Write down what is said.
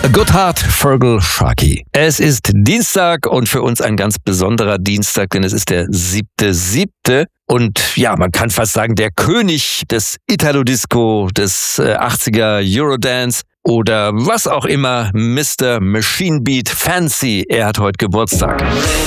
Gotthard Fergal Sharkey. Es ist Dienstag und für uns ein ganz besonderer Dienstag, denn es ist der 7.7. Und ja, man kann fast sagen, der König des Italo-Disco, des 80er Eurodance oder was auch immer, Mr. Machine Beat Fancy. Er hat heute Geburtstag.